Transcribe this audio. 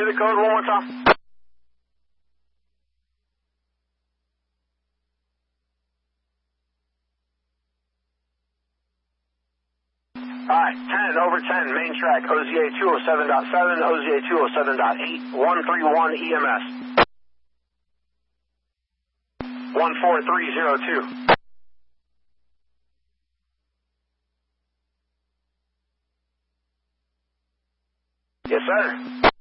me the code one more time. Alright, 10 over 10, main track, OZA 207.7, OZA 207.8, 131 EMS. 14302. Yes, sir.